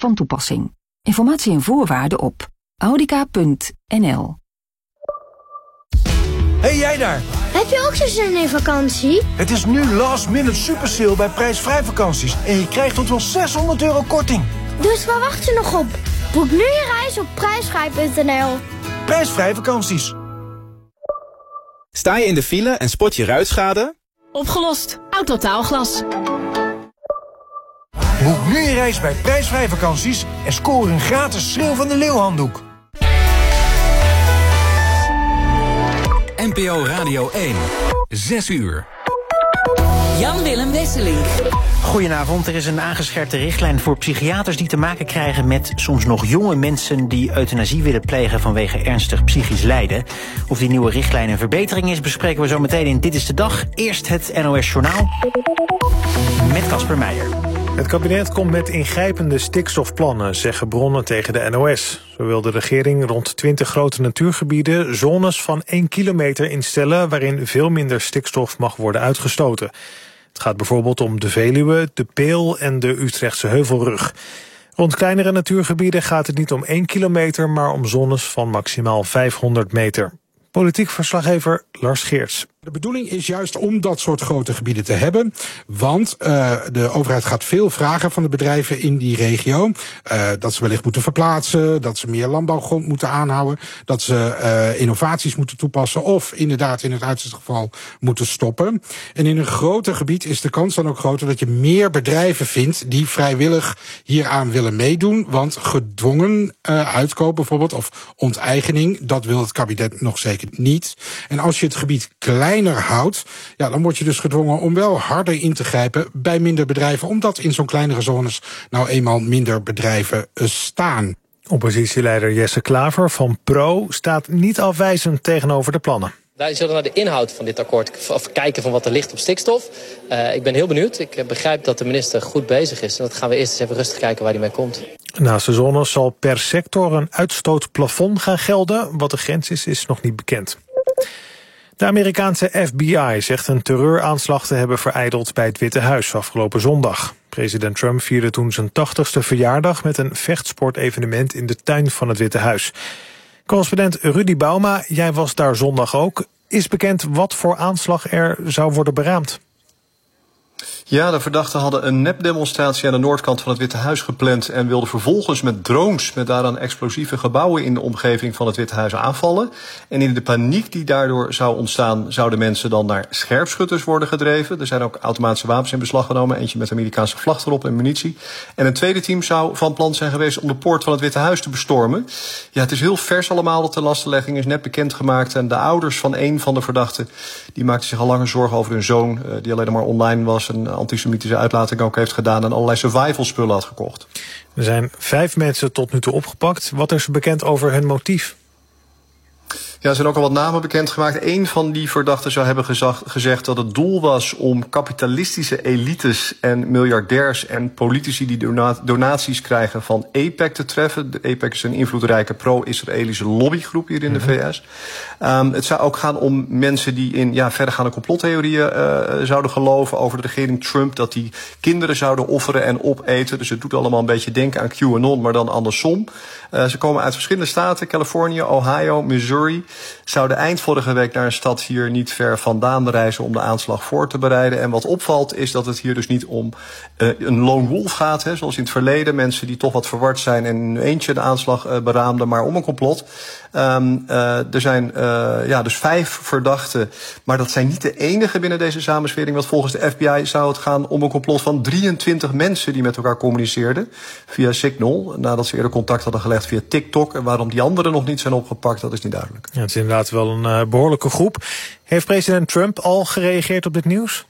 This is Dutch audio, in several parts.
van toepassing. Informatie en voorwaarden op audica.nl. Hey jij daar! Heb je ook zo zin in vakantie? Het is nu last minute super sale bij prijsvrij vakanties. En je krijgt tot wel €600 korting. Dus waar wacht je nog op? Boek nu je reis op prijsvrij.nl. Prijsvrij vakanties. Sta je in de file en spot je ruitschade? Opgelost. Autotaalglas. Boek nu je reis bij prijsvrij vakanties en score een gratis Schreeuw van de Leeuw handdoek. NPO Radio 1, 6 uur. Jan-Willem Wesselink. Goedenavond, er is een aangescherpte richtlijn voor psychiaters die te maken krijgen met soms nog jonge mensen die euthanasie willen plegen vanwege ernstig psychisch lijden. Of die nieuwe richtlijn een verbetering is, bespreken we zo meteen in Dit is de Dag. Eerst het NOS Journaal met Casper Meijer. Het kabinet komt met ingrijpende stikstofplannen, zeggen bronnen tegen de NOS. Zo wil de regering rond 20 grote natuurgebieden zones van 1 kilometer instellen waarin veel minder stikstof mag worden uitgestoten. Het gaat bijvoorbeeld om de Veluwe, de Peel en de Utrechtse Heuvelrug. Rond kleinere natuurgebieden gaat het niet om 1 kilometer, maar om zones van maximaal 500 meter. Politiek verslaggever Lars Geerts. De bedoeling is juist om dat soort grote gebieden te hebben. Want de overheid gaat veel vragen van de bedrijven in die regio. Dat ze wellicht moeten verplaatsen, dat ze meer landbouwgrond moeten aanhouden, dat ze innovaties moeten toepassen of inderdaad in het uiterste geval moeten stoppen. En in een groter gebied is de kans dan ook groter dat je meer bedrijven vindt die vrijwillig hieraan willen meedoen. Want gedwongen uitkoop bijvoorbeeld of onteigening, dat wil het kabinet nog zeker niet. En als je het gebied kleiner houdt, ja, dan word je dus gedwongen om wel harder in te grijpen bij minder bedrijven, omdat in zo'n kleinere zones nou eenmaal minder bedrijven staan. Oppositieleider Jesse Klaver van PRO staat niet afwijzend tegenover de plannen. Wij zullen naar de inhoud van dit akkoord of kijken van wat er ligt op stikstof. Ik ben heel benieuwd. Ik begrijp dat de minister goed bezig is. En dat gaan we eerst eens even rustig kijken waar hij mee komt. Naast de zones zal per sector een uitstootplafond gaan gelden. Wat de grens is nog niet bekend. De Amerikaanse FBI zegt een terreuraanslag te hebben verijdeld bij het Witte Huis afgelopen zondag. President Trump vierde toen zijn 80ste verjaardag met een vechtsportevenement in de tuin van het Witte Huis. Correspondent Rudy Bauma, jij was daar zondag ook. Is bekend wat voor aanslag er zou worden beraamd? Ja, de verdachten hadden een nepdemonstratie aan de noordkant van het Witte Huis gepland en wilden vervolgens met drones met daaraan explosieve gebouwen in de omgeving van het Witte Huis aanvallen. En in de paniek die daardoor zou ontstaan, zouden mensen dan naar scherpschutters worden gedreven. Er zijn ook automatische wapens in beslag genomen, eentje met Amerikaanse vlag erop en munitie. En een tweede team zou van plan zijn geweest om de poort van het Witte Huis te bestormen. Ja, het is heel vers allemaal, dat de lastenlegging is net bekendgemaakt. En de ouders van een van de verdachten, die maakten zich al langer zorgen over hun zoon, die alleen maar online was en antisemitische uitlating ook heeft gedaan en allerlei survival spullen had gekocht. Er zijn 5 mensen tot nu toe opgepakt. Wat is bekend over hun motief? Ja, er zijn ook al wat namen bekendgemaakt. Eén van die verdachten zou hebben gezegd dat het doel was om kapitalistische elites en miljardairs en politici die donaties krijgen van AIPAC te treffen. De AIPAC is een invloedrijke pro-Israëlische lobbygroep hier in de VS. Het zou ook gaan om mensen die in verdergaande complottheorieën zouden geloven over de regering Trump, dat die kinderen zouden offeren en opeten. Dus het doet allemaal een beetje denken aan QAnon, maar dan andersom. Ze komen uit verschillende staten, Californië, Ohio, Missouri. Zouden eind vorige week naar een stad hier niet ver vandaan reizen om de aanslag voor te bereiden. En wat opvalt is dat het hier dus niet om een lone wolf gaat, zoals in het verleden. Mensen die toch wat verward zijn en in eentje de aanslag beraamden, maar om een complot. Er zijn dus 5 verdachten, maar dat zijn niet de enige binnen deze samenswering. Want volgens de FBI zou het gaan om een complot van 23 mensen die met elkaar communiceerden via Signal, nadat ze eerder contact hadden gelegd via TikTok. En waarom die anderen nog niet zijn opgepakt, dat is niet duidelijk. Ja, het is inderdaad wel een behoorlijke groep. Heeft president Trump al gereageerd op dit nieuws?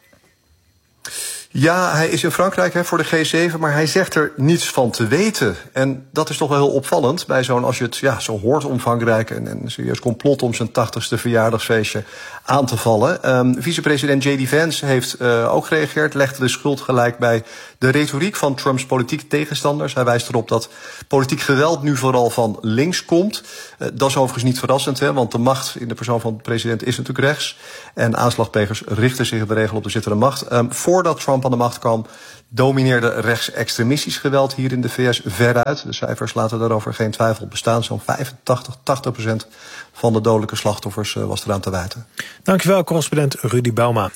Ja, hij is in Frankrijk voor de G7, maar hij zegt er niets van te weten. En dat is toch wel heel opvallend bij zo'n, als je het zo hoort, omvangrijk en serieus complot om zijn 80ste verjaardagsfeestje aan te vallen. Vicepresident J.D. Vance heeft ook gereageerd, legde de schuld gelijk bij de retoriek van Trumps politieke tegenstanders. Hij wijst erop dat politiek geweld nu vooral van links komt. Dat is overigens niet verrassend, want de macht in de persoon van de president is natuurlijk rechts. En aanslagplegers richten zich in de regel op de zittende macht. Voordat Trump Trump aan de macht kwam, domineerde rechtsextremistisch geweld hier in de VS veruit. De cijfers laten daarover geen twijfel bestaan. Zo'n 85-80% van de dodelijke slachtoffers was eraan te wijten. Dankjewel, correspondent Rudy Bauma.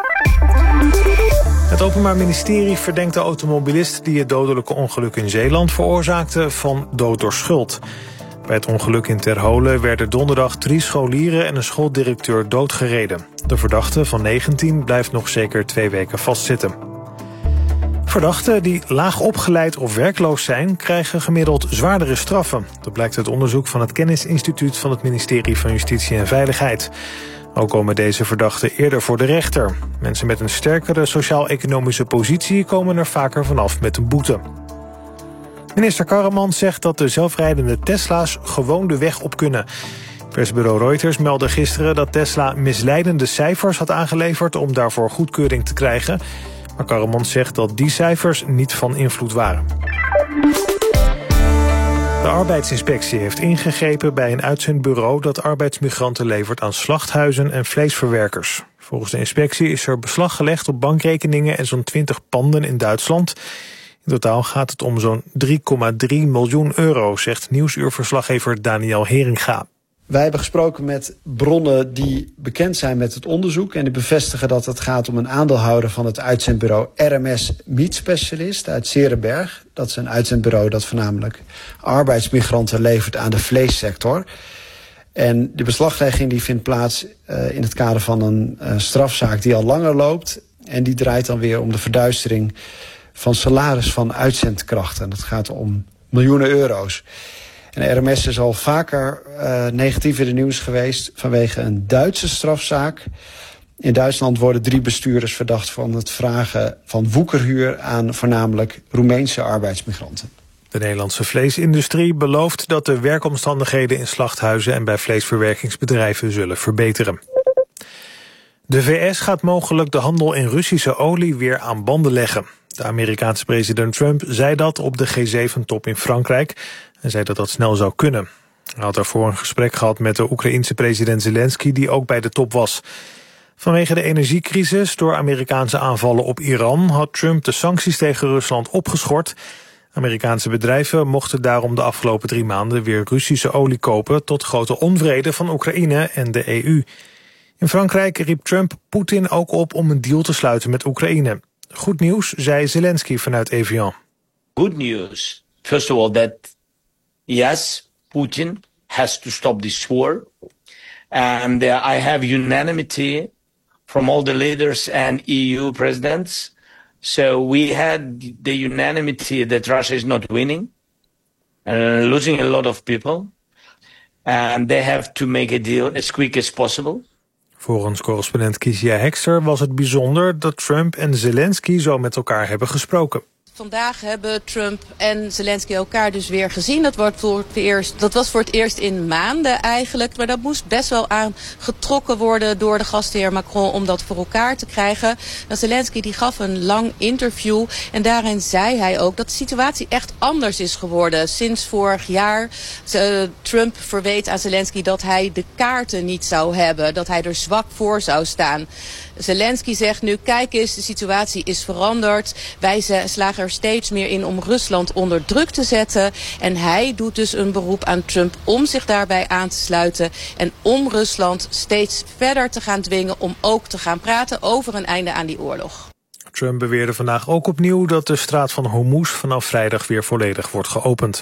Het Openbaar Ministerie verdenkt de automobilist die het dodelijke ongeluk in Zeeland veroorzaakte van dood door schuld. Bij het ongeluk in Terholen werden donderdag 3 scholieren en een schooldirecteur doodgereden. De verdachte van 19 blijft nog zeker 2 weken vastzitten. Verdachten die laag opgeleid of werkloos zijn, krijgen gemiddeld zwaardere straffen. Dat blijkt uit onderzoek van het Kennisinstituut van het ministerie van Justitie en Veiligheid. Ook komen deze verdachten eerder voor de rechter. Mensen met een sterkere sociaal-economische positie komen er vaker vanaf met een boete. Minister Karremans zegt dat de zelfrijdende Tesla's gewoon de weg op kunnen. Persbureau Reuters meldde gisteren dat Tesla misleidende cijfers had aangeleverd om daarvoor goedkeuring te krijgen. Maar Karremans zegt dat die cijfers niet van invloed waren. De arbeidsinspectie heeft ingegrepen bij een uitzendbureau dat arbeidsmigranten levert aan slachthuizen en vleesverwerkers. Volgens de inspectie is er beslag gelegd op bankrekeningen en zo'n 20 panden in Duitsland. In totaal gaat het om zo'n 3,3 miljoen euro, zegt Nieuwsuurverslaggever Daniel Heringa. Wij hebben gesproken met bronnen die bekend zijn met het onderzoek en die bevestigen dat het gaat om een aandeelhouder van het uitzendbureau RMS Meat Specialist uit Zerenberg. Dat is een uitzendbureau dat voornamelijk arbeidsmigranten levert aan de vleessector. En de beslaglegging die vindt plaats in het kader van een strafzaak die al langer loopt. En die draait dan weer om de verduistering van salaris van uitzendkrachten. Dat gaat om miljoenen euro's. En RMS is al vaker negatief in het nieuws geweest vanwege een Duitse strafzaak. In Duitsland worden 3 bestuurders verdacht van het vragen van woekerhuur aan voornamelijk Roemeense arbeidsmigranten. De Nederlandse vleesindustrie belooft dat de werkomstandigheden in slachthuizen en bij vleesverwerkingsbedrijven zullen verbeteren. De VS gaat mogelijk de handel in Russische olie weer aan banden leggen. De Amerikaanse president Trump zei dat op de G7-top in Frankrijk en zei dat dat snel zou kunnen. Hij had daarvoor een gesprek gehad met de Oekraïense president Zelensky, die ook bij de top was. Vanwege de energiecrisis door Amerikaanse aanvallen op Iran had Trump de sancties tegen Rusland opgeschort. Amerikaanse bedrijven mochten daarom de afgelopen 3 maanden weer Russische olie kopen, tot grote onvrede van Oekraïne en de EU. In Frankrijk riep Trump Poetin ook op om een deal te sluiten met Oekraïne. Goed nieuws, zei Zelensky vanuit Evian. Good news. First of all, that yes, Putin has to stop this war. And I have unanimity from all the leaders and EU presidents. So we had the unanimity that Russia is not winning and losing a lot of people. And they have to make a deal as quick as possible. Volgens correspondent Kizia Hekster was het bijzonder dat Trump en Zelensky zo met elkaar hebben gesproken. Vandaag hebben Trump en Zelensky elkaar dus weer gezien. Dat was voor het eerst in maanden eigenlijk. Maar dat moest best wel aangetrokken worden door de gastheer Macron om dat voor elkaar te krijgen. Nou, Zelensky die gaf een lang interview en daarin zei hij ook dat de situatie echt anders is geworden. Sinds vorig jaar Trump verweet aan Zelensky dat hij de kaarten niet zou hebben. Dat hij er zwak voor zou staan. Zelensky zegt nu, kijk eens, de situatie is veranderd. Wij slagen er steeds meer in om Rusland onder druk te zetten. En hij doet dus een beroep aan Trump om zich daarbij aan te sluiten. En om Rusland steeds verder te gaan dwingen om ook te gaan praten over een einde aan die oorlog. Trump beweerde vandaag ook opnieuw dat de straat van Hormuz vanaf vrijdag weer volledig wordt geopend.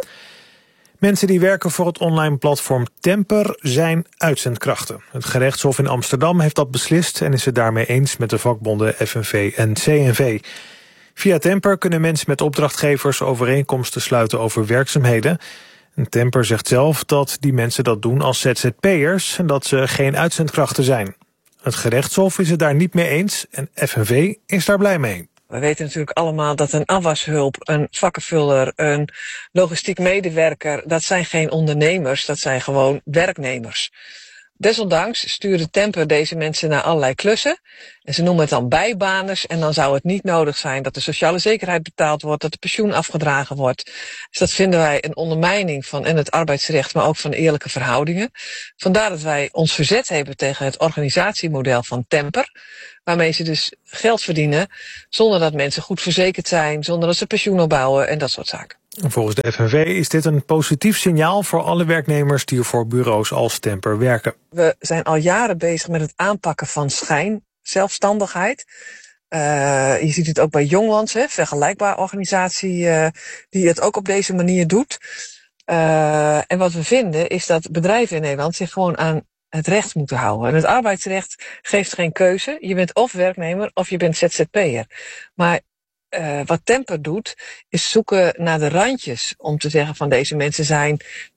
Mensen die werken voor het online platform Temper zijn uitzendkrachten. Het gerechtshof in Amsterdam heeft dat beslist en is het daarmee eens met de vakbonden FNV en CNV. Via Temper kunnen mensen met opdrachtgevers overeenkomsten sluiten over werkzaamheden. En Temper zegt zelf dat die mensen dat doen als ZZP'ers en dat ze geen uitzendkrachten zijn. Het gerechtshof is het daar niet mee eens en FNV is daar blij mee. We weten natuurlijk allemaal dat een afwashulp, een vakkenvuller, een logistiek medewerker, dat zijn geen ondernemers, dat zijn gewoon werknemers. Desondanks stuurde Temper deze mensen naar allerlei klussen. En ze noemen het dan bijbaners. En dan zou het niet nodig zijn dat de sociale zekerheid betaald wordt, dat de pensioen afgedragen wordt. Dus dat vinden wij een ondermijning van en het arbeidsrecht, maar ook van eerlijke verhoudingen. Vandaar dat wij ons verzet hebben tegen het organisatiemodel van Temper. Waarmee ze dus geld verdienen zonder dat mensen goed verzekerd zijn, zonder dat ze pensioen opbouwen en dat soort zaken. Volgens de FNV is dit een positief signaal voor alle werknemers die voor bureaus als Temper werken. We zijn al jaren bezig met het aanpakken van schijnzelfstandigheid. Je ziet het ook bij Jongmans, vergelijkbare organisatie die het ook op deze manier doet. En wat we vinden is dat bedrijven in Nederland zich gewoon aan het recht moeten houden. En het arbeidsrecht geeft geen keuze. Je bent of werknemer of je bent ZZP'er. Maar wat Temper doet, is zoeken naar de randjes om te zeggen van deze mensen zijn,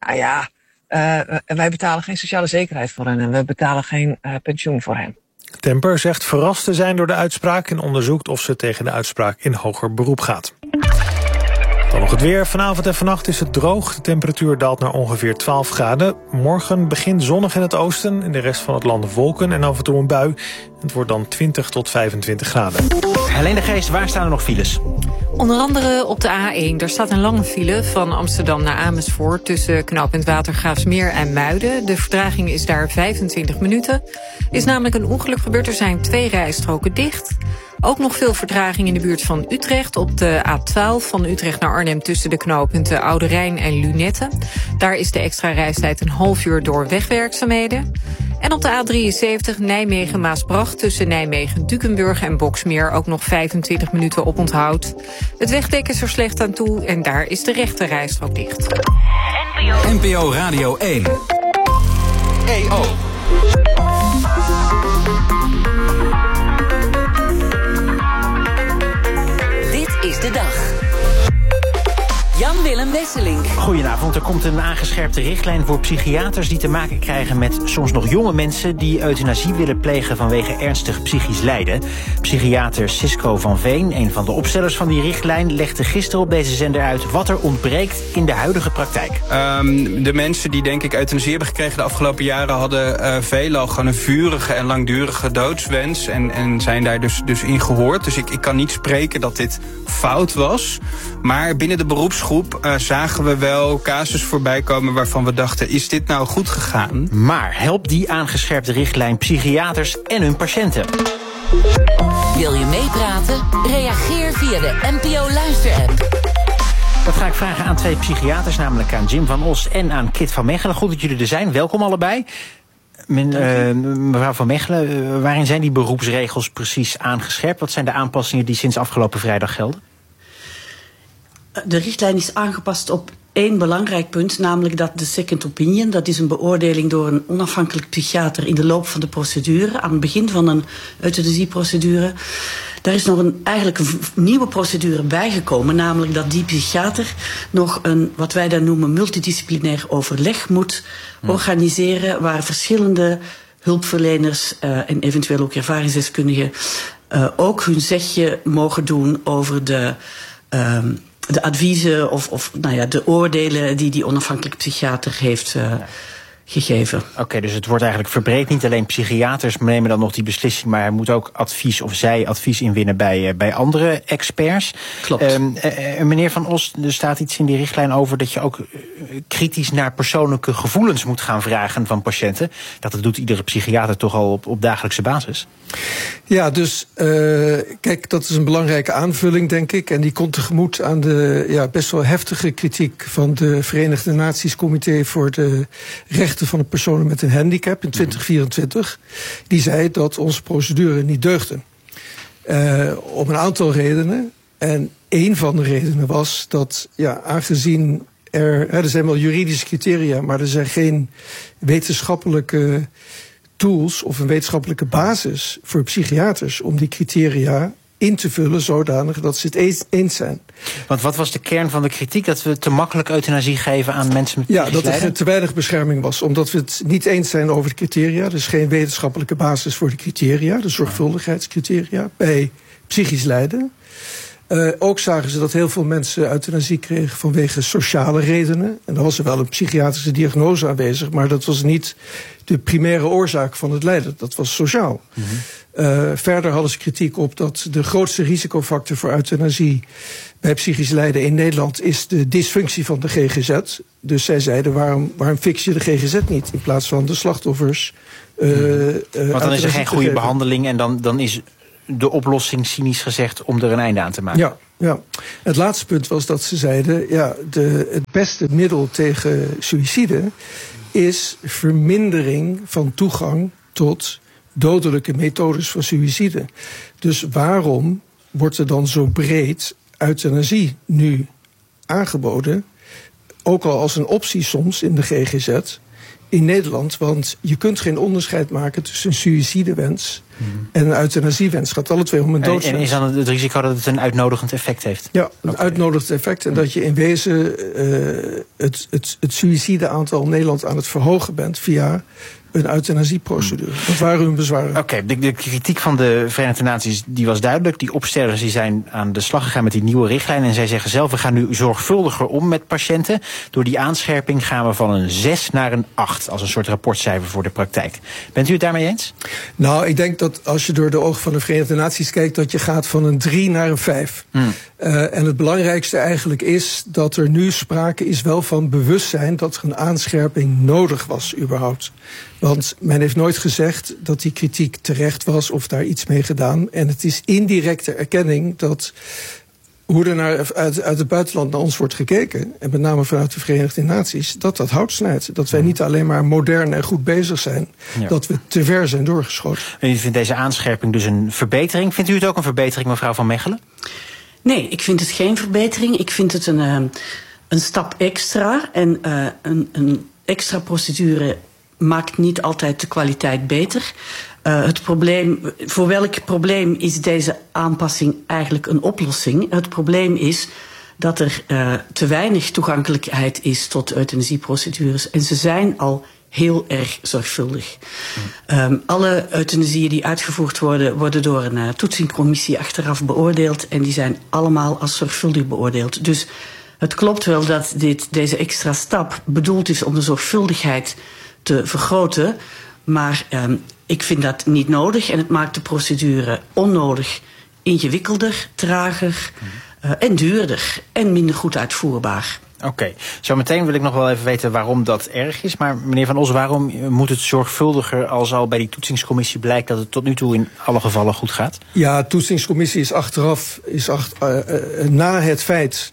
wij betalen geen sociale zekerheid voor hen en we betalen geen pensioen voor hen. Temper zegt verrast te zijn door de uitspraak en onderzoekt of ze tegen de uitspraak in hoger beroep gaat. Dan nog het weer. Vanavond en vannacht is het droog. De temperatuur daalt naar ongeveer 12 graden. Morgen begint zonnig in het oosten. In de rest van het land wolken en af en toe een bui. Het wordt dan 20 tot 25 graden. Helene Geest, waar staan er nog files? Onder andere op de A1. Daar staat een lange file van Amsterdam naar Amersfoort tussen knooppunt Watergraafsmeer en Muiden. De vertraging is daar 25 minuten. Is namelijk een ongeluk gebeurd. Er zijn 2 rijstroken dicht. Ook nog veel vertraging in de buurt van Utrecht. Op de A12 van Utrecht naar Arnhem tussen de knooppunten Oude Rijn en Lunetten. Daar is de extra reistijd een half uur door wegwerkzaamheden. En op de A73 Nijmegen-Maasbracht tussen Nijmegen-Dukenburg en Boksmeer ook nog 25 minuten op onthoud. Het wegdek is er slecht aan toe en daar is de rechte rijstrook dicht. NPO Radio 1. EO. Dit is de dag. Jan-Willem Wesseling. Goedenavond, er komt een aangescherpte richtlijn voor psychiaters die te maken krijgen met soms nog jonge mensen die euthanasie willen plegen vanwege ernstig psychisch lijden. Psychiater Sisko van Veen, een van de opstellers van die richtlijn, legde gisteren op deze zender uit wat er ontbreekt in de huidige praktijk. De mensen die denk ik euthanasie hebben gekregen de afgelopen jaren hadden veelal gewoon een vurige en langdurige doodswens en zijn daar dus in gehoord. Dus ik kan niet spreken dat dit fout was, maar binnen de beroepsgroep zagen we wel casus voorbij komen waarvan we dachten, is dit nou goed gegaan? Maar helpt die aangescherpte richtlijn psychiaters en hun patiënten? Wil je meepraten? Reageer via de NPO Luister-app. Dat ga ik vragen aan 2 psychiaters, namelijk aan Jim van Os en aan Kit van Mechelen. Goed dat jullie er zijn. Welkom allebei. Mevrouw van Mechelen, waarin zijn die beroepsregels precies aangescherpt? Wat zijn de aanpassingen die sinds afgelopen vrijdag gelden? De richtlijn is aangepast op 1 belangrijk punt, namelijk dat de second opinion, dat is een beoordeling door een onafhankelijk psychiater in de loop van de procedure, aan het begin van een euthanasieprocedure. Daar is nog eigenlijk een nieuwe procedure bijgekomen, namelijk dat die psychiater nog een, wat wij dan noemen, multidisciplinair overleg moet organiseren, waar verschillende hulpverleners en eventueel ook ervaringsdeskundigen ook hun zegje mogen doen over de adviezen of de oordelen die onafhankelijke psychiater heeft gegeven. Oké, dus het wordt eigenlijk verbreed. Niet alleen psychiaters nemen dan nog die beslissing, maar er moet ook advies of zij advies inwinnen bij andere experts. Klopt. Meneer Van Os, er staat iets in die richtlijn over dat je ook kritisch naar persoonlijke gevoelens moet gaan vragen van patiënten. Dat doet iedere psychiater toch al op dagelijkse basis. Ja, dus kijk, dat is een belangrijke aanvulling, denk ik. En die komt tegemoet aan de best wel heftige kritiek van de Verenigde Naties Comité voor de Rechten van de Personen met een Handicap in 2024. Die zei dat onze procedure niet deugde. Om een aantal redenen. En één van de redenen was dat, aangezien er zijn wel juridische criteria, maar er zijn geen wetenschappelijke tools of een wetenschappelijke basis voor psychiaters om die criteria in te vullen zodanig dat ze het eens zijn. Want wat was de kern van de kritiek? Dat we te makkelijk euthanasie geven aan mensen met psychisch lijden? Dat er te weinig bescherming was. Omdat we het niet eens zijn over de criteria. Er is geen wetenschappelijke basis voor de criteria, de zorgvuldigheidscriteria bij psychisch lijden. Ook zagen ze dat heel veel mensen euthanasie kregen vanwege sociale redenen. En dan was er wel een psychiatrische diagnose aanwezig, maar dat was niet de primaire oorzaak van het lijden. Dat was sociaal. Verder hadden ze kritiek op dat de grootste risicofactor voor euthanasie bij psychisch lijden in Nederland is de dysfunctie van de GGZ. Dus zij zeiden, waarom fix je de GGZ niet in plaats van de slachtoffers? Want dan is er geen goede behandeling en dan is de oplossing, cynisch gezegd, om er een einde aan te maken. Ja. Het laatste punt was dat ze zeiden, het beste middel tegen suïcide is vermindering van toegang tot dodelijke methodes van suïcide. Dus waarom wordt er dan zo breed euthanasie nu aangeboden? Ook al als een optie soms in de GGZ in Nederland. Want je kunt geen onderscheid maken tussen een suïcidewens en een euthanasiewens. Het gaat alle twee om een doodswens. En is dan het risico dat het een uitnodigend effect heeft? Ja, een uitnodigend effect. En dat je in wezen het suïcideaantal in Nederland aan het verhogen bent via een euthanasieprocedure. Dat waren hun bezwaren. Oké, de kritiek van de Verenigde Naties die was duidelijk. Die opstellers die zijn aan de slag gegaan met die nieuwe richtlijn. En zij zeggen zelf, we gaan nu zorgvuldiger om met patiënten. Door die aanscherping gaan we van een 6 naar een 8. Als een soort rapportcijfer voor de praktijk. Bent u het daarmee eens? Nou, ik denk dat als je door de ogen van de Verenigde Naties kijkt, dat je gaat van een 3 naar een 5. En het belangrijkste eigenlijk is dat er nu sprake is wel van bewustzijn dat er een aanscherping nodig was überhaupt. Want men heeft nooit gezegd dat die kritiek terecht was of daar iets mee gedaan. En het is indirecte erkenning dat hoe er uit het buitenland naar ons wordt gekeken, en met name vanuit de Verenigde Naties, dat hout snijdt. Dat wij niet alleen maar modern en goed bezig zijn, dat we te ver zijn doorgeschoten. En u vindt deze aanscherping dus een verbetering. Vindt u het ook een verbetering, mevrouw Van Mechelen? Nee, ik vind het geen verbetering. Ik vind het een stap extra. En een extra procedure maakt niet altijd de kwaliteit beter. Voor welk probleem is deze aanpassing eigenlijk een oplossing? Het probleem is dat er te weinig toegankelijkheid is tot euthanasieprocedures. En ze zijn al heel erg zorgvuldig. Alle euthanasieën die uitgevoerd worden door een toetsingcommissie achteraf beoordeeld. En die zijn allemaal als zorgvuldig beoordeeld. Dus het klopt wel dat deze extra stap bedoeld is om de zorgvuldigheid te vergroten. Maar ik vind dat niet nodig. En het maakt de procedure onnodig ingewikkelder, trager en duurder. En minder goed uitvoerbaar. Oké, zometeen wil ik nog wel even weten waarom dat erg is. Maar meneer Van Os, waarom moet het zorgvuldiger als al bij die toetsingscommissie blijkt dat het tot nu toe in alle gevallen goed gaat? Ja, de toetsingscommissie is achteraf, na het feit.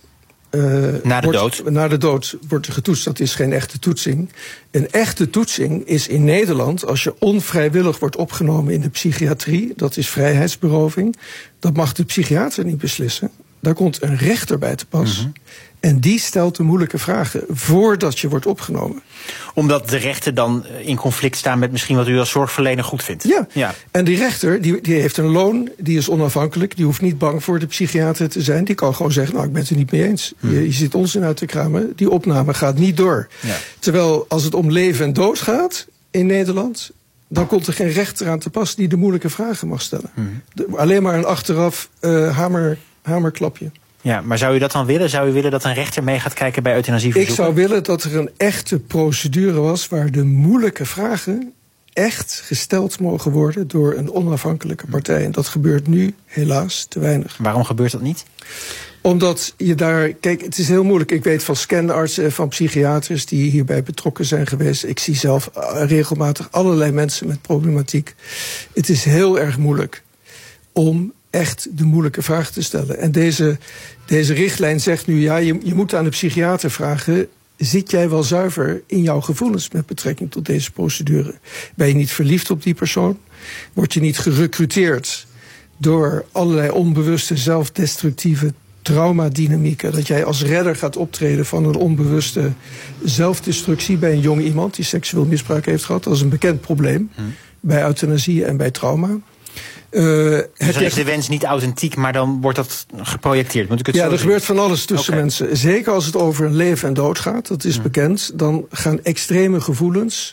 Na de dood wordt er getoetst. Dat is geen echte toetsing. Een echte toetsing is in Nederland als je onvrijwillig wordt opgenomen in de psychiatrie. Dat is vrijheidsberoving. Dat mag de psychiater niet beslissen. Daar komt een rechter bij te pas. En die stelt de moeilijke vragen voordat je wordt opgenomen. Omdat de rechten dan in conflict staan met misschien wat u als zorgverlener goed vindt. Ja. En die rechter die heeft een loon, die is onafhankelijk. Die hoeft niet bang voor de psychiater te zijn. Die kan gewoon zeggen, nou, ik ben het er niet mee eens. Je zit onzin uit te kramen. Die opname gaat niet door. Ja. Terwijl als het om leven en dood gaat in Nederland, dan komt er geen rechter aan te pas die de moeilijke vragen mag stellen. Alleen maar een achteraf hamerklapje. Ja, maar zou u dat dan willen? Zou u willen dat een rechter mee gaat kijken bij euthanasieverzoeken? Ik zou willen dat er een echte procedure was waar de moeilijke vragen echt gesteld mogen worden door een onafhankelijke partij. En dat gebeurt nu helaas te weinig. Waarom gebeurt dat niet? Omdat je daar... Kijk, het is heel moeilijk. Ik weet van scanartsen en van psychiaters die hierbij betrokken zijn geweest. Ik zie zelf regelmatig allerlei mensen met problematiek. Het is heel erg moeilijk om echt de moeilijke vraag te stellen. En deze richtlijn zegt nu, ja, je moet aan de psychiater vragen, zit jij wel zuiver in jouw gevoelens met betrekking tot deze procedure? Ben je niet verliefd op die persoon? Word je niet gerecruiteerd door allerlei onbewuste zelfdestructieve traumadynamieken, dat jij als redder gaat optreden van een onbewuste zelfdestructie bij een jong iemand die seksueel misbruik heeft gehad? Dat is een bekend probleem bij euthanasie en bij trauma. Dus dan is de wens niet authentiek, maar dan wordt dat geprojecteerd. Moet ik het zo er gebeurt van alles tussen mensen. Zeker als het over een leven en dood gaat, dat is bekend. Dan gaan extreme gevoelens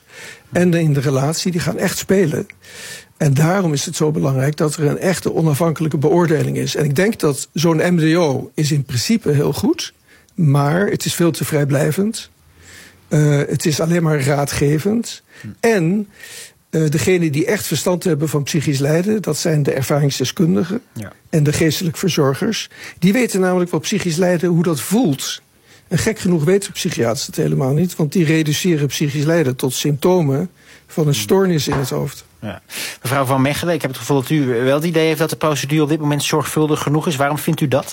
en in de relatie, die gaan echt spelen. En daarom is het zo belangrijk dat er een echte onafhankelijke beoordeling is. En ik denk dat zo'n MDO is in principe heel goed, maar het is veel te vrijblijvend. Het is alleen maar raadgevend. En degenen die echt verstand hebben van psychisch lijden, dat zijn de ervaringsdeskundigen en de geestelijk verzorgers. Die weten namelijk wat psychisch lijden, hoe dat voelt. En gek genoeg weten psychiaters het helemaal niet, want die reduceren psychisch lijden tot symptomen van een stoornis in het hoofd. Ja. Mevrouw Van Mechelen, ik heb het gevoel dat u wel het idee heeft dat de procedure op dit moment zorgvuldig genoeg is. Waarom vindt u dat?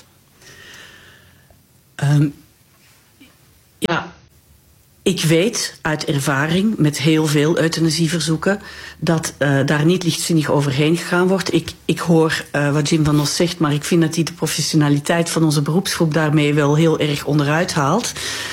Ik weet uit ervaring met heel veel euthanasieverzoeken dat daar niet lichtzinnig overheen gegaan wordt. Ik hoor wat Jim van Os zegt, maar ik vind dat hij de professionaliteit van onze beroepsgroep daarmee wel heel erg onderuit haalt.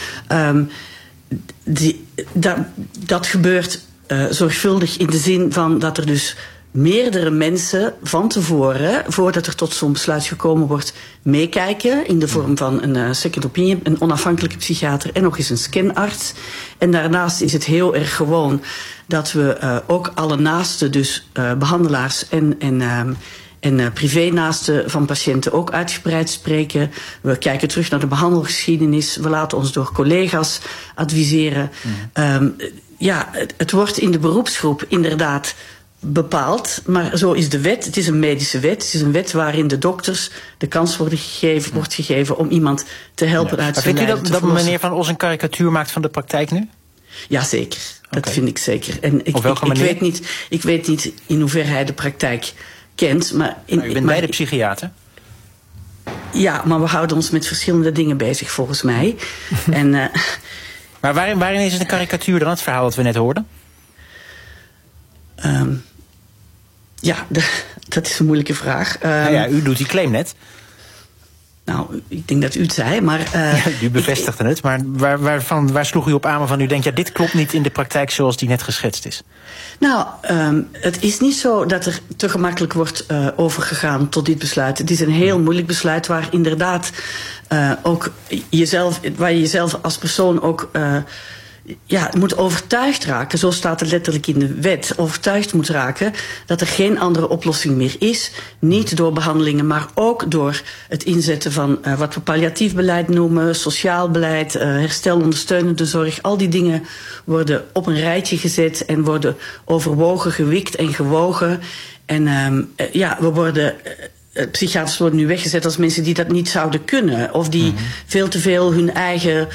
Dat gebeurt zorgvuldig in de zin van dat er dus meerdere mensen van tevoren, voordat er tot zo'n besluit gekomen wordt, meekijken in de vorm van een second opinion, een onafhankelijke psychiater en nog eens een scanarts. En daarnaast is het heel erg gewoon dat we ook alle naasten, dus behandelaars en privénaasten van patiënten ook uitgebreid spreken. We kijken terug naar de behandelgeschiedenis. We laten ons door collega's adviseren. Het wordt in de beroepsgroep inderdaad bepaald, maar zo is de wet. Het is een medische wet. Het is een wet waarin de dokters de kans wordt gegeven om iemand te helpen uit zijn lijden te verlossen. Vindt u dat meneer Van Os een karikatuur maakt van de praktijk nu? Jazeker, dat vind ik zeker. En ik weet niet in hoeverre hij de praktijk kent. Maar u bent beide psychiater? Ja, maar we houden ons met verschillende dingen bezig volgens mij. Maar waarin is het een karikatuur dan, het verhaal dat we net hoorden? Dat is een moeilijke vraag. U doet die claim net. Nou, ik denk dat u het zei, maar... u bevestigde het, maar waar sloeg u op aan waarvan u denkt, dit klopt niet in de praktijk zoals die net geschetst is? Nou, het is niet zo dat er te gemakkelijk wordt overgegaan tot dit besluit. Het is een heel moeilijk besluit waar inderdaad ook waar je jezelf als persoon ook... moet overtuigd raken, zo staat het letterlijk in de wet, overtuigd moet raken dat er geen andere oplossing meer is. Niet door behandelingen, maar ook door het inzetten van wat we palliatief beleid noemen, sociaal beleid, herstel, ondersteunende zorg. Al die dingen worden op een rijtje gezet en worden overwogen, gewikt en gewogen. En psychiaters worden nu weggezet als mensen die dat niet zouden kunnen. Of die veel te veel hun eigen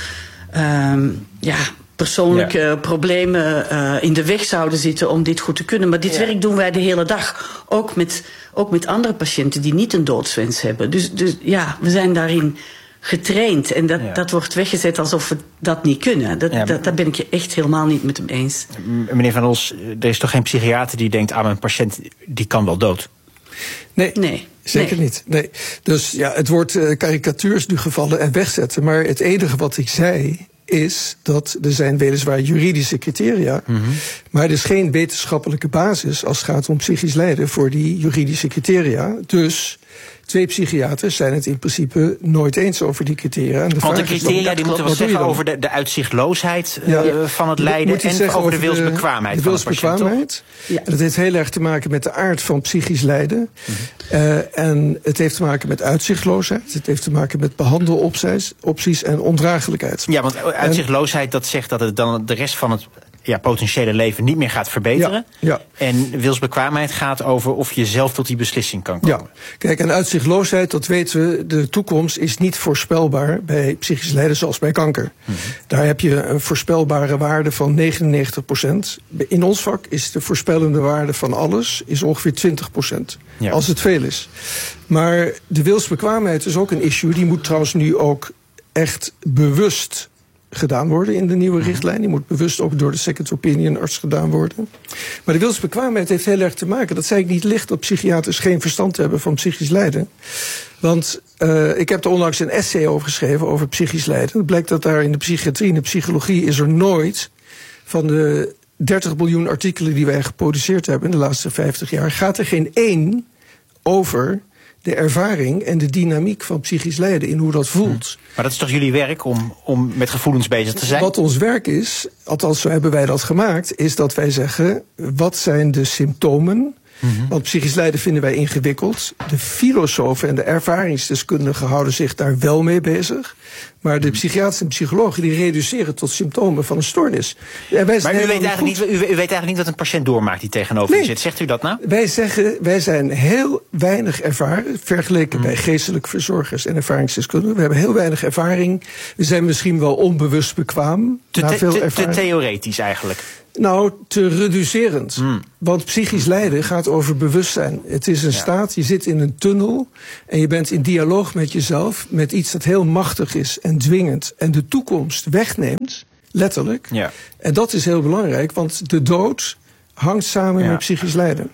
persoonlijke problemen in de weg zouden zitten om dit goed te kunnen. Maar dit werk doen wij de hele dag. Ook met andere patiënten die niet een doodswens hebben. Dus we zijn daarin getraind. En dat wordt weggezet alsof we dat niet kunnen. Daar ben ik je echt helemaal niet met hem eens. Meneer Van Os, er is toch geen psychiater die denkt aan mijn patiënt, die kan wel dood? Nee. Zeker niet. Nee. Dus het woord karikatuur is nu gevallen en wegzetten. Maar het enige wat ik zei is dat er zijn weliswaar juridische criteria, maar er is geen wetenschappelijke basis als het gaat om psychisch lijden voor die juridische criteria. Dus 2 psychiaters zijn het in principe nooit eens over die criteria. En want de criteria die moeten wel zeggen over de uitzichtloosheid van het lijden en over de wilsbekwaamheid van de patiënt. En dat heeft heel erg te maken met de aard van psychisch lijden. En het heeft te maken met uitzichtloosheid. Het heeft te maken met behandelopties en ondraaglijkheid. Ja, want uitzichtloosheid, dat zegt dat het dan de rest van het potentiële leven niet meer gaat verbeteren. En wilsbekwaamheid gaat over of je zelf tot die beslissing kan komen. Ja, kijk, en uitzichtloosheid, dat weten we, de toekomst is niet voorspelbaar bij psychisch lijden zoals bij kanker. Daar heb je een voorspelbare waarde van 99%. In ons vak is de voorspellende waarde van alles is ongeveer 20%. Als het veel is. Maar de wilsbekwaamheid is ook een issue. Die moet trouwens nu ook echt bewust gedaan worden in de nieuwe richtlijn. Die moet bewust ook door de second opinion arts gedaan worden. Maar de wilsbekwaamheid heeft heel erg te maken, dat zei ik niet licht, dat psychiaters geen verstand hebben van psychisch lijden. Want ik heb er onlangs een essay over geschreven over psychisch lijden. Het blijkt dat daar in de psychiatrie en de psychologie is er nooit van de 30 miljoen artikelen die wij geproduceerd hebben in de laatste 50 jaar, gaat er geen één over de ervaring en de dynamiek van psychisch lijden in hoe dat voelt. Maar dat is toch jullie werk om met gevoelens bezig te zijn? Wat ons werk is, althans zo hebben wij dat gemaakt, is dat wij zeggen, wat zijn de symptomen? Want psychisch lijden vinden wij ingewikkeld. De filosofen en de ervaringsdeskundigen houden zich daar wel mee bezig. Maar de psychiaters en psychologen die reduceren tot symptomen van een stoornis. Ja, maar u weet eigenlijk niet wat een patiënt doormaakt die tegenover u zit. Zegt u dat nou? Wij zeggen, wij zijn heel weinig ervaren, vergeleken bij geestelijke verzorgers en ervaringsdeskundigen. We hebben heel weinig ervaring. We zijn misschien wel onbewust bekwaam. Te theoretisch eigenlijk. Nou, te reducerend. Want psychisch lijden gaat over bewustzijn. Het is een staat, je zit in een tunnel en je bent in dialoog met jezelf, met iets dat heel machtig is en dwingend en de toekomst wegneemt, letterlijk. Ja. En dat is heel belangrijk, want de dood hangt samen met psychisch lijden.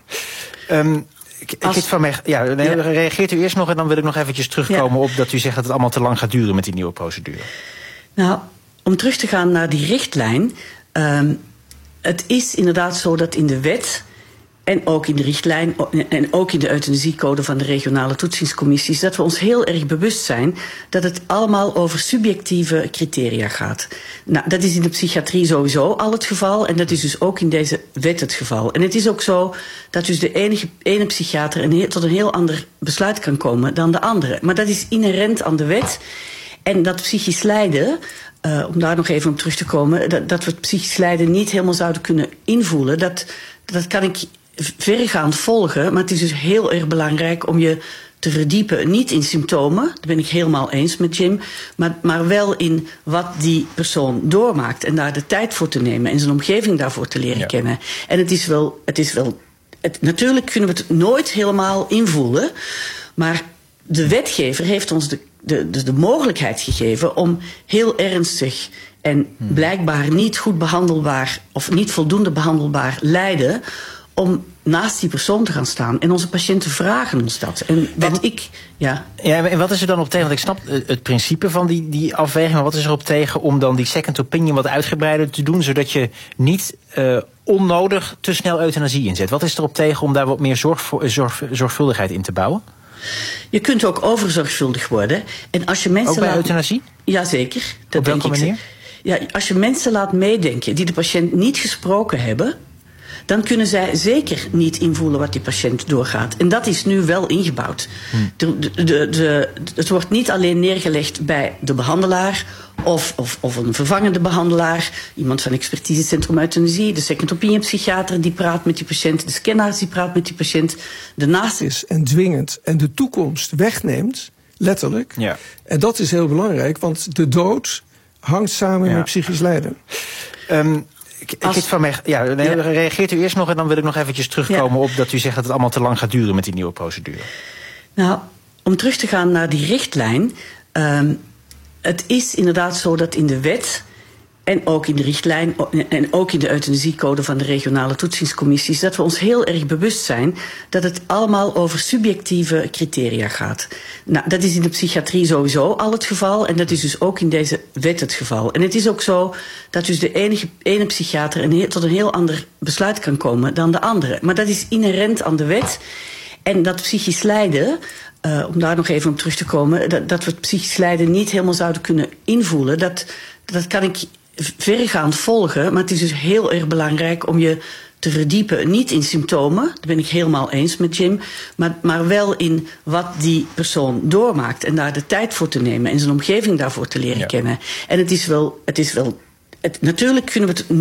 Reageert u eerst nog en dan wil ik nog eventjes terugkomen op dat u zegt dat het allemaal te lang gaat duren met die nieuwe procedure. Nou, om terug te gaan naar die richtlijn. Het is inderdaad zo dat in de wet en ook in de richtlijn en ook in de euthanasiecode van de regionale toetsingscommissies, dat we ons heel erg bewust zijn dat het allemaal over subjectieve criteria gaat. Nou, dat is in de psychiatrie sowieso al het geval en dat is dus ook in deze wet het geval. En het is ook zo dat dus de ene psychiater tot een heel ander besluit kan komen dan de andere. Maar dat is inherent aan de wet en dat psychisch lijden, om daar nog even op terug te komen, dat we het psychisch lijden niet helemaal zouden kunnen invoelen, dat kan ik verregaand volgen, maar het is dus heel erg belangrijk om je te verdiepen, niet in symptomen, daar ben ik helemaal eens met Jim, maar wel in wat die persoon doormaakt en daar de tijd voor te nemen en zijn omgeving daarvoor te leren kennen. En natuurlijk kunnen we het nooit helemaal invoelen, maar de wetgever heeft ons de mogelijkheid gegeven om heel ernstig en blijkbaar niet goed behandelbaar of niet voldoende behandelbaar lijden, om naast die persoon te gaan staan. En onze patiënten vragen ons dat. En en wat is er dan op tegen? Want ik snap het principe van die afweging, maar wat is er op tegen om dan die second opinion wat uitgebreider te doen, zodat je niet onnodig te snel euthanasie inzet? Wat is er op tegen om daar wat meer zorgvuldigheid in te bouwen? Je kunt ook overzorgvuldig worden. En als je mensen ook bij euthanasie? Jazeker. Op welke manier? Ja, als je mensen laat meedenken die de patiënt niet gesproken hebben, dan kunnen zij zeker niet invoelen wat die patiënt doorgaat. En dat is nu wel ingebouwd. Het wordt niet alleen neergelegd bij de behandelaar of een vervangende behandelaar, iemand van expertisecentrum euthanasie, de second opinion psychiater die praat met die patiënt, de scanarts die praat met die patiënt, de naaste is en dwingend en de toekomst wegneemt, letterlijk. Ja. En dat is heel belangrijk, want de dood hangt samen met psychisch lijden. Reageert u eerst nog en dan wil ik nog eventjes terugkomen op dat u zegt dat het allemaal te lang gaat duren met die nieuwe procedure. Nou, om terug te gaan naar die richtlijn. Het is inderdaad zo dat in de wet en ook in de richtlijn en ook in de euthanasiecode van de regionale toetsingscommissies, dat we ons heel erg bewust zijn dat het allemaal over subjectieve criteria gaat. Nou, dat is in de psychiatrie sowieso al het geval en dat is dus ook in deze wet het geval. En het is ook zo dat dus de ene psychiater tot een heel ander besluit kan komen dan de andere. Maar dat is inherent aan de wet en dat psychisch lijden, om daar nog even op terug te komen, dat we het psychisch lijden niet helemaal zouden kunnen invoelen, dat kan ik verregaand volgen, maar het is dus heel erg belangrijk om je te verdiepen, niet in symptomen, daar ben ik helemaal eens met Jim, maar wel in wat die persoon doormaakt en daar de tijd voor te nemen en zijn omgeving daarvoor te leren kennen. En natuurlijk kunnen we het